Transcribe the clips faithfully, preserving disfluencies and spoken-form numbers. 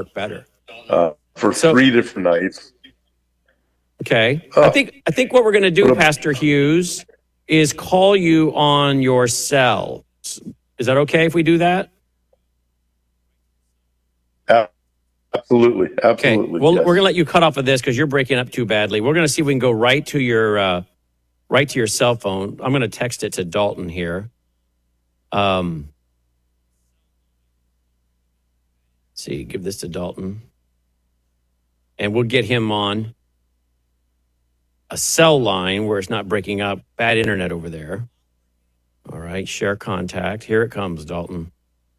work better. Uh, for So- three different nights. Okay. Oh. I think I think what we're going to do, Pastor Hughes, is call you on your cell. Is that okay if we do that? Absolutely, Okay. absolutely. Well, yes. we're going to let you cut off of this because you're breaking up too badly. We're going to see if we can go right to your uh, right to your cell phone. I'm going to text it to Dalton here. Um, let's see, give this to Dalton, and we'll get him on a cell line where it's not breaking up. Bad internet over there. All right, share contact. Here it comes, Dalton.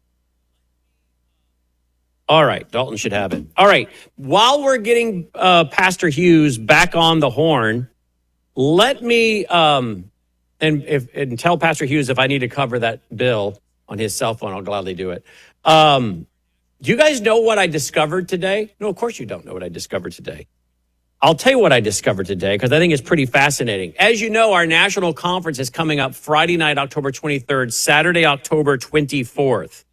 All right, Dalton should have it. All right, while we're getting uh, Pastor Hughes back on the horn, let me um, and if and tell Pastor Hughes if I need to cover that bill on his cell phone, I'll gladly do it. Um, do you guys know what I discovered today? No, of course you don't know what I discovered today. I'll tell you what I discovered today because I think it's pretty fascinating. As you know, our national conference is coming up Friday night, October twenty-third, Saturday, October twenty-fourth.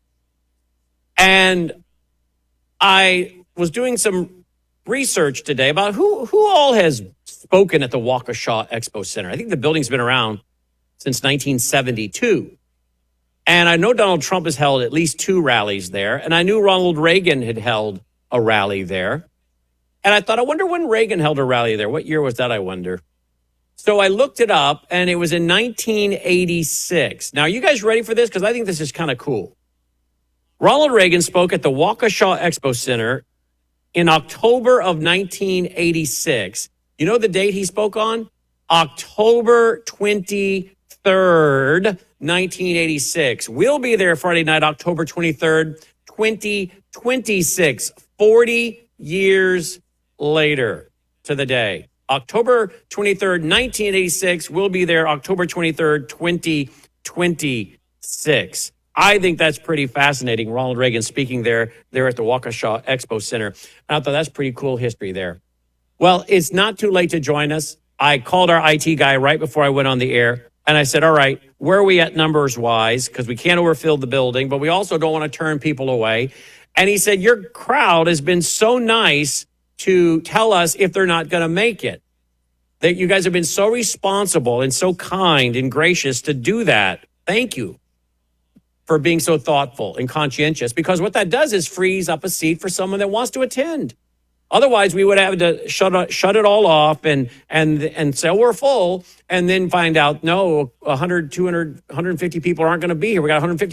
And I was doing some research today about who, who all has spoken at the Waukesha Expo Center. I think the building's been around since nineteen seventy-two. And I know Donald Trump has held at least two rallies there. And I knew Ronald Reagan had held a rally there. And I thought, I wonder when Reagan held a rally there. What year was that, I wonder? So I looked it up, and it was in nineteen eighty-six. Now, are you guys ready for this? Because I think this is kind of cool. Ronald Reagan spoke at the Waukesha Expo Center in October of nineteen eighty-six. You know the date he spoke on? October twenty-third, nineteen eighty-six. We'll be there Friday night, October twenty-third, twenty twenty-six. forty years later to the day. October twenty-third, nineteen eighty-six. We'll be there October twenty-third, twenty twenty-six. I think that's pretty fascinating. Ronald Reagan speaking there, there at the Waukesha Expo Center. And I thought that's pretty cool history there. Well, it's not too late to join us. I called our I T guy right before I went on the air. And I said, all right, where are we at numbers wise? Because we can't overfill the building, but we also don't want to turn people away. And he said, your crowd has been so nice to tell us if they're not going to make it. That you guys have been so responsible and so kind and gracious to do that. Thank you for being so thoughtful and conscientious, because what that does is frees up a seat for someone that wants to attend. Otherwise, we would have to shut shut it all off and and and say, we're full, and then find out, no, one hundred, two hundred, one hundred fifty people aren't going to be here. We got one hundred fifty